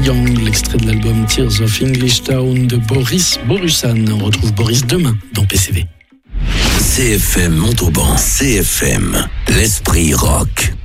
Triangle, l'extrait de l'album Tears of English Town de Boris Borussan. On retrouve Boris demain dans PCV. CFM Montauban, CFM, l'esprit rock.